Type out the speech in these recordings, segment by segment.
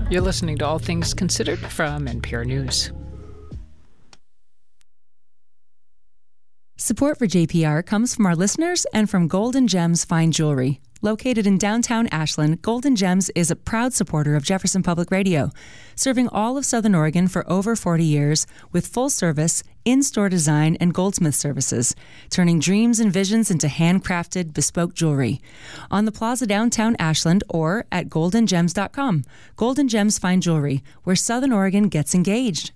You're listening to All Things Considered from NPR News. Support for JPR comes from our listeners and from Golden Gems Fine Jewelry. Located in downtown Ashland, Golden Gems is a proud supporter of Jefferson Public Radio, serving all of Southern Oregon for over 40 years with full service, in-store design, and goldsmith services, turning dreams and visions into handcrafted, bespoke jewelry. On the plaza downtown Ashland or at goldengems.com. Golden Gems Fine Jewelry, where Southern Oregon gets engaged.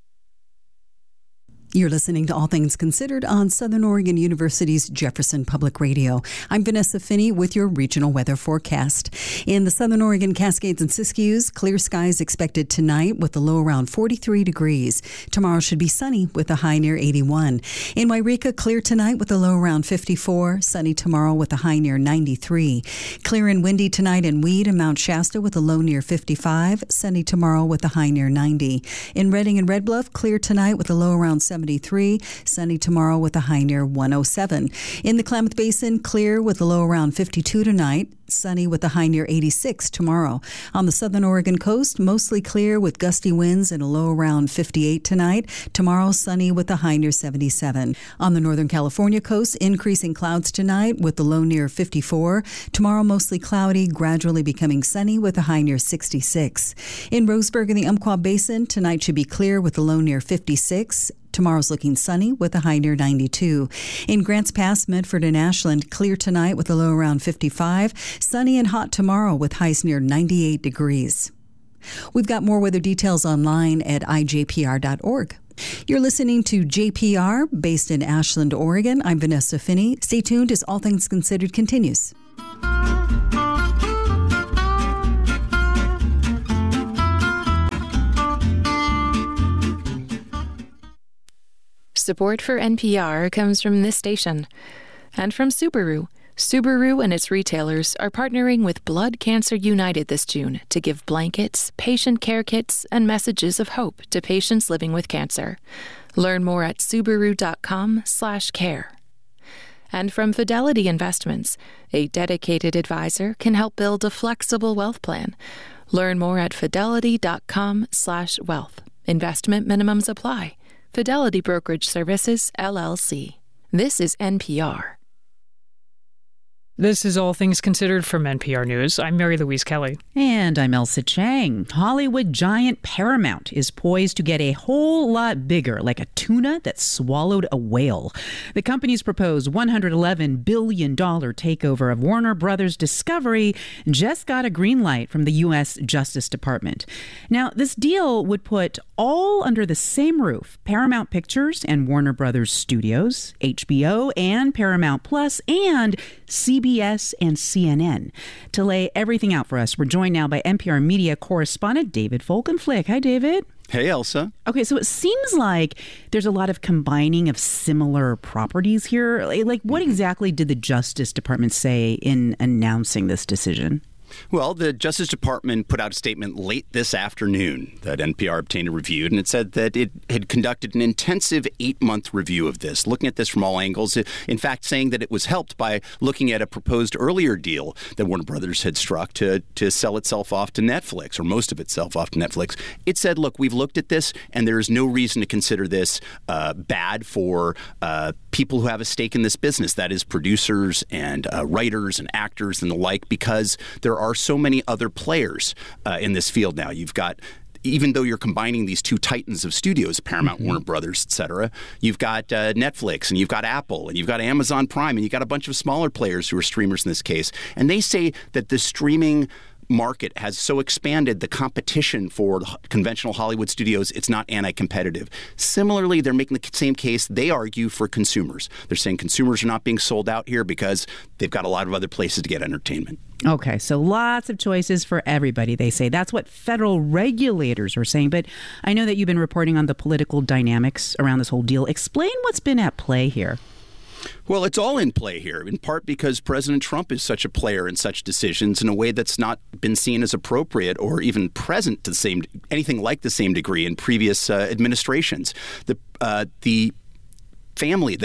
You're listening to All Things Considered on Southern Oregon University's Jefferson Public Radio. I'm Vanessa Finney with your regional weather forecast. In the Southern Oregon Cascades and Siskiyous, clear skies expected tonight with a low around 43 degrees. Tomorrow should be sunny with a high near 81. In Wairika, clear tonight with a low around 54. Sunny tomorrow with a high near 93. Clear and windy tonight in Weed and Mount Shasta with a low near 55. Sunny tomorrow with a high near 90. In Redding and Red Bluff, clear tonight with a low around 73, sunny tomorrow with a high near 107. In the Klamath Basin, clear with a low around 52 tonight, sunny with a high near 86 tomorrow. On the southern Oregon coast, mostly clear with gusty winds and a low around 58 tonight. Tomorrow, sunny with a high near 77. On the northern California coast, increasing clouds tonight with a low near 54. Tomorrow, mostly cloudy, gradually becoming sunny with a high near 66. In Roseburg and the Umpqua Basin, tonight should be clear with a low near 56. Tomorrow's looking sunny with a high near 92. In Grants Pass, Medford, and Ashland, clear tonight with a low around 55. Sunny and hot tomorrow with highs near 98 degrees. We've got more weather details online at ijpr.org. You're listening to JPR, based in Ashland, Oregon. I'm Vanessa Finney. Stay tuned as All Things Considered continues. Support for NPR comes from this station and from Subaru. Subaru and its retailers are partnering with Blood Cancer United this June to give blankets, patient care kits, and messages of hope to patients living with cancer. Learn more at subaru.com/care. And from Fidelity Investments, a dedicated advisor can help build a flexible wealth plan. Learn more at fidelity.com/wealth. Investment minimums apply. Fidelity Brokerage Services, LLC. This is NPR. This is All Things Considered from NPR News. I'm Mary Louise Kelly. And I'm Elsa Chang. Hollywood giant Paramount is poised to get a whole lot bigger, like a tuna that swallowed a whale. The company's proposed $111 billion takeover of Warner Brothers Discovery just got a green light from the U.S. Justice Department. Now, this deal would put all under the same roof, Paramount Pictures and Warner Brothers Studios, HBO and Paramount Plus, and CBS and CNN. To lay everything out for us, we're joined now by NPR media correspondent David Folkenflik. Hi, David. Hey, Elsa. Okay, so it seems like there's a lot of combining of similar properties here. Like, what exactly did the Justice Department say in announcing this decision? Well, the Justice Department put out a statement late this afternoon that NPR obtained and reviewed, and it said that it had conducted an intensive 8-month review of this, looking at this from all angles, in fact, saying that it was helped by looking at a proposed earlier deal that Warner Brothers had struck to sell itself off to Netflix, or most of itself off to Netflix. It said, look, we've looked at this, and there is no reason to consider this bad for people who have a stake in this business, that is producers and writers and actors and the like, because there are so many other players in this field now. You've got, even though you're combining these two titans of studios, Paramount, Warner Brothers, et cetera, you've got Netflix, and you've got Apple, and you've got Amazon Prime, and you've got a bunch of smaller players who are streamers in this case. And they say that the streaming market has so expanded, the competition for conventional Hollywood studios, it's not anti-competitive. Similarly, they're making the same case. They argue for consumers. They're saying consumers are not being sold out here because they've got a lot of other places to get entertainment. Okay, so lots of choices for everybody, they say. That's what federal regulators are saying. But I know that you've been reporting on the political dynamics around this whole deal. Explain what's been at play here. Well, it's all in play here, in part because President Trump is such a player in such decisions in a way that's not been seen as appropriate or even present to anything like the same degree in previous administrations. The family that is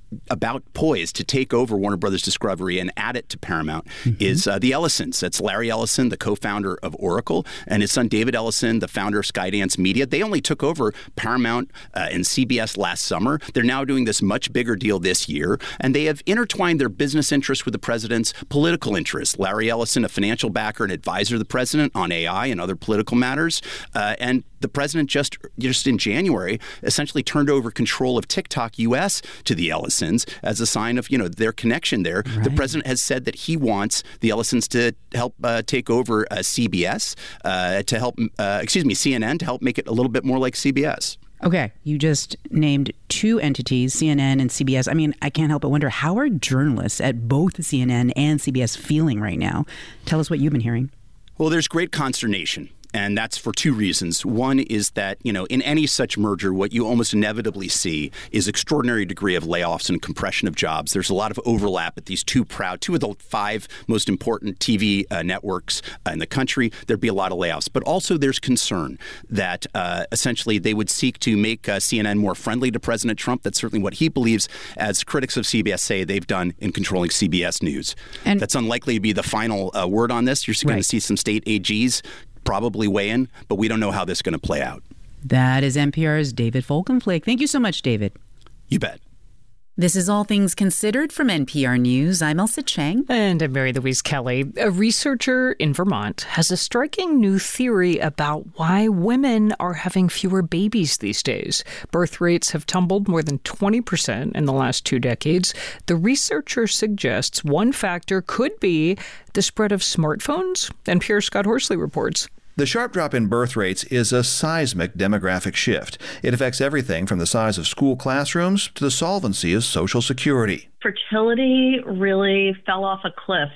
about poised to take over Warner Brothers Discovery and add it to Paramount is the Ellisons. That's Larry Ellison, the co-founder of Oracle, and his son David Ellison, the founder of Skydance Media. They only took over Paramount and CBS last summer. They're now doing this much bigger deal this year, and they have intertwined their business interests with the president's political interests. Larry Ellison, a financial backer and advisor to the president on AI and other political matters, and the president just in January essentially turned over control of TikTok US to the Ellisons as a sign of their connection there. Right. The president has said that he wants the Ellisons to help take over CBS, to help CNN, to help make it a little bit more like CBS. Okay, you just named two entities, CNN and CBS. I mean, I can't help but wonder, how are journalists at both CNN and CBS feeling right now? Tell us what you've been hearing. Well, there's great consternation. And that's for two reasons. One is that, in any such merger, what you almost inevitably see is extraordinary degree of layoffs and compression of jobs. There's a lot of overlap at these two of the 5 most important TV networks in the country. There'd be a lot of layoffs. But also there's concern that essentially they would seek to make CNN more friendly to President Trump. That's certainly what he believes, as critics of CBS say they've done in controlling CBS News. And that's unlikely to be the final word on this. You're going to see some state AGs probably weigh in, but we don't know how this is going to play out. That is NPR's David Folkenflik. Thank you so much, David. You bet. This is All Things Considered from NPR News. I'm Ailsa Chang. And I'm Mary Louise Kelly. A researcher in Vermont has a striking new theory about why women are having fewer babies these days. Birth rates have tumbled more than 20% in the last 2 decades. The researcher suggests one factor could be the spread of smartphones. NPR's Scott Horsley reports. The sharp drop in birth rates is a seismic demographic shift. It affects everything from the size of school classrooms to the solvency of Social Security. Fertility really fell off a cliff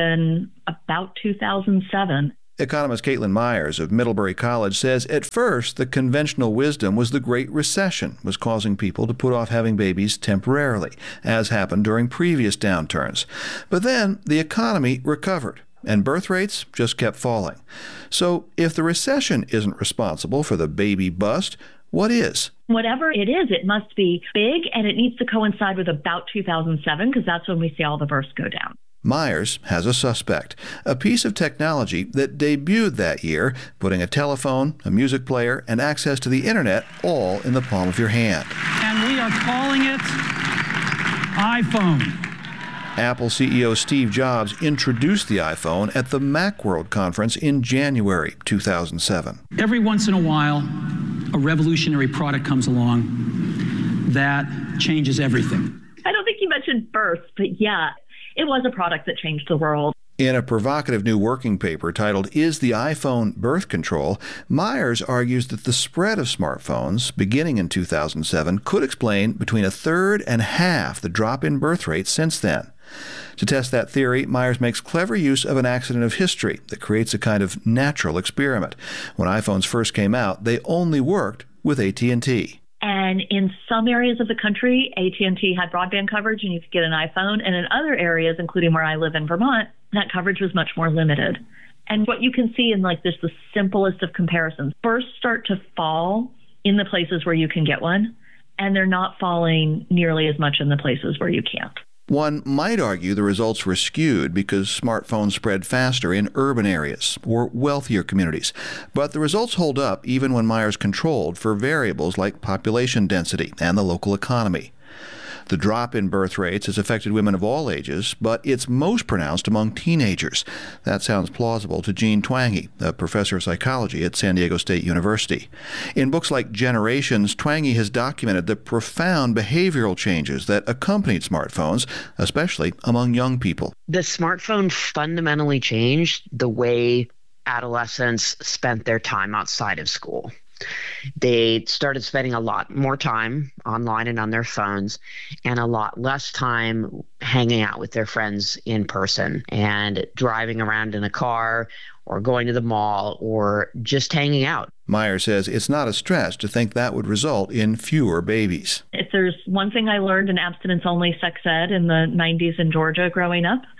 in about 2007. Economist Caitlin Myers of Middlebury College says at first the conventional wisdom was the Great Recession was causing people to put off having babies temporarily, as happened during previous downturns. But then the economy recovered, and birth rates just kept falling. So if the recession isn't responsible for the baby bust, what is? Whatever it is, it must be big, and it needs to coincide with about 2007, because that's when we see all the births go down. Myers has a suspect, a piece of technology that debuted that year, putting a telephone, a music player, and access to the internet all in the palm of your hand. And we are calling it iPhone. Apple CEO Steve Jobs introduced the iPhone at the Macworld conference in January 2007. Every once in a while, a revolutionary product comes along that changes everything. I don't think you mentioned birth, but yeah, it was a product that changed the world. In a provocative new working paper titled, Is the iPhone Birth Control?, Myers argues that the spread of smartphones, beginning in 2007, could explain between a third and half the drop in birth rates since then. To test that theory, Myers makes clever use of an accident of history that creates a kind of natural experiment. When iPhones first came out, they only worked with AT&T. And in some areas of the country, AT&T had broadband coverage and you could get an iPhone. And in other areas, including where I live in Vermont, that coverage was much more limited. And what you can see in the simplest of comparisons, births start to fall in the places where you can get one, and they're not falling nearly as much in the places where you can't. One might argue the results were skewed because smartphones spread faster in urban areas or wealthier communities. But the results hold up even when Myers controlled for variables like population density and the local economy. The drop in birth rates has affected women of all ages, but it's most pronounced among teenagers. That sounds plausible to Jean Twenge, a professor of psychology at San Diego State University. In books like Generations, Twenge has documented the profound behavioral changes that accompanied smartphones, especially among young people. The smartphone fundamentally changed the way adolescents spent their time outside of school. They started spending a lot more time online and on their phones and a lot less time hanging out with their friends in person and driving around in a car or going to the mall or just hanging out. Myers says it's not a stretch to think that would result in fewer babies. If there's one thing I learned in abstinence-only sex ed in the 90s in Georgia growing up,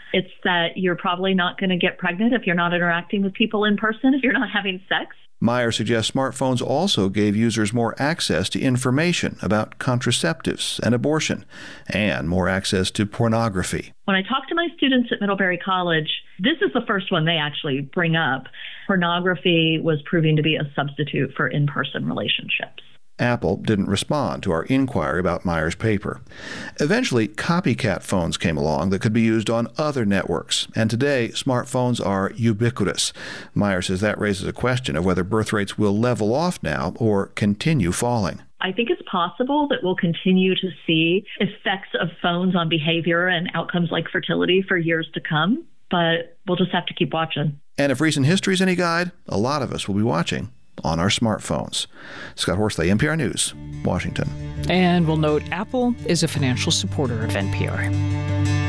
It's that you're probably not going to get pregnant if you're not interacting with people in person, if you're not having sex. Meyer suggests smartphones also gave users more access to information about contraceptives and abortion, and more access to pornography. When I talk to my students at Middlebury College, this is the first one they actually bring up. Pornography was proving to be a substitute for in-person relationships. Apple didn't respond to our inquiry about Meyer's paper. Eventually, copycat phones came along that could be used on other networks, and today smartphones are ubiquitous. Meyer says that raises a question of whether birth rates will level off now or continue falling. I think it's possible that we'll continue to see effects of phones on behavior and outcomes like fertility for years to come, but we'll just have to keep watching. And if recent history is any guide, a lot of us will be watching on our smartphones. Scott Horsley, NPR News, Washington. And we'll note Apple is a financial supporter of NPR.